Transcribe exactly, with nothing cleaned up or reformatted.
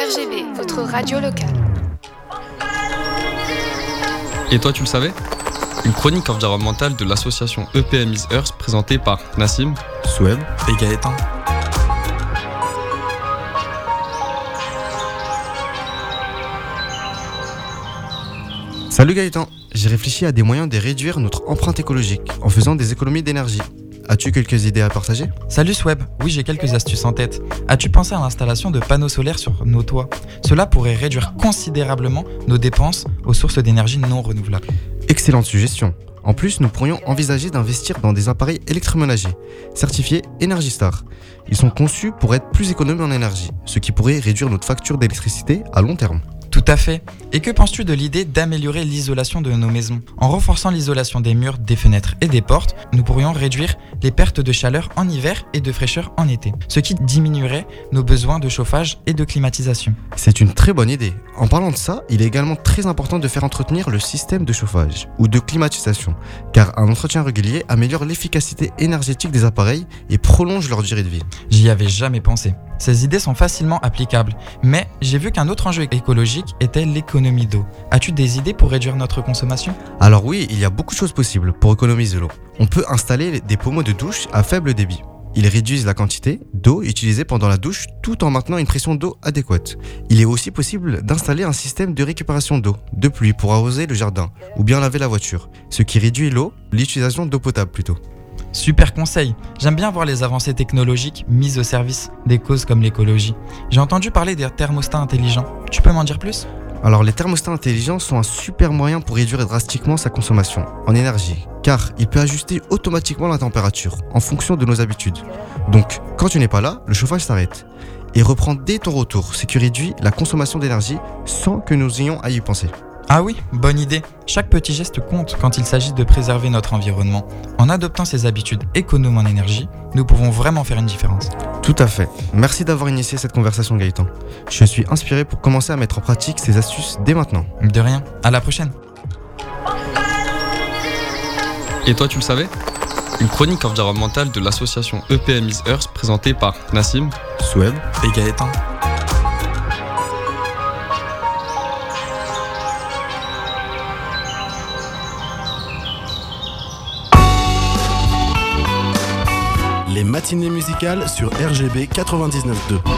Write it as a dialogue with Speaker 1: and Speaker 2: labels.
Speaker 1: R G B, votre radio locale.
Speaker 2: Et toi, tu le savais ? Une chronique environnementale de l'association E P M is Earth présentée par Nassim,
Speaker 3: Soueb
Speaker 4: et Gaëtan.
Speaker 3: Salut Gaëtan, j'ai réfléchi à des moyens de réduire notre empreinte écologique en faisant des économies d'énergie. As-tu quelques idées à partager ?
Speaker 4: Salut Sweb, oui j'ai quelques astuces en tête. As-tu pensé à l'installation de panneaux solaires sur nos toits ? Cela pourrait réduire considérablement nos dépenses aux sources d'énergie non renouvelables.
Speaker 3: Excellente suggestion. En plus, nous pourrions envisager d'investir dans des appareils électroménagers, certifiés Energy Star. Ils sont conçus pour être plus économes en énergie, ce qui pourrait réduire notre facture d'électricité à long terme.
Speaker 4: Tout à fait. Et que penses-tu de l'idée d'améliorer l'isolation de nos maisons ? En renforçant l'isolation des murs, des fenêtres et des portes, nous pourrions réduire les pertes de chaleur en hiver et de fraîcheur en été, ce qui diminuerait nos besoins de chauffage et de climatisation.
Speaker 3: C'est une très bonne idée. En parlant de ça, il est également très important de faire entretenir le système de chauffage ou de climatisation, car un entretien régulier améliore l'efficacité énergétique des appareils et prolonge leur durée de vie.
Speaker 4: J'y avais jamais pensé. Ces idées sont facilement applicables, mais j'ai vu qu'un autre enjeu écologique était l'économie d'eau. As-tu des idées pour réduire notre consommation ?
Speaker 3: Alors oui, il y a beaucoup de choses possibles pour économiser l'eau. On peut installer des pommeaux de douche à faible débit. Ils réduisent la quantité d'eau utilisée pendant la douche tout en maintenant une pression d'eau adéquate. Il est aussi possible d'installer un système de récupération d'eau, de pluie pour arroser le jardin ou bien laver la voiture, ce qui réduit l'eau, l'utilisation d'eau potable plutôt.
Speaker 4: Super conseil. J'aime bien voir les avancées technologiques mises au service des causes comme l'écologie. J'ai entendu parler des thermostats intelligents. Tu peux m'en dire plus ?
Speaker 3: Alors les thermostats intelligents sont un super moyen pour réduire drastiquement sa consommation en énergie, car il peut ajuster automatiquement la température en fonction de nos habitudes. Donc quand tu n'es pas là, le chauffage s'arrête et reprend dès ton retour, ce qui réduit la consommation d'énergie sans que nous ayons à y penser.
Speaker 4: Ah oui, bonne idée. Chaque petit geste compte quand il s'agit de préserver notre environnement. En adoptant ces habitudes économes en énergie, nous pouvons vraiment faire une différence.
Speaker 3: Tout à fait. Merci d'avoir initié cette conversation Gaëtan. Je suis inspiré pour commencer à mettre en pratique ces astuces dès maintenant.
Speaker 4: De rien, à la prochaine.
Speaker 2: Et toi, tu le savais ? Une chronique environnementale de l'association E P M is Earth présentée par Nassim,
Speaker 3: Soueb
Speaker 4: et Gaëtan.
Speaker 5: Les matinées musicales sur R G B quatre-vingt-dix-neuf point deux.